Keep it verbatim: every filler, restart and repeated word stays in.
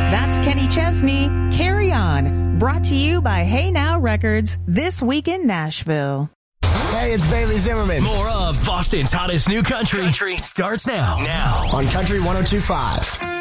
That's Kenny Chesney. Carry On. Brought to you by Hey Now Records. This week in Nashville. Hey, it's Bailey Zimmerman. More of Boston's hottest new country, country starts now. Now. On Country one oh two point five.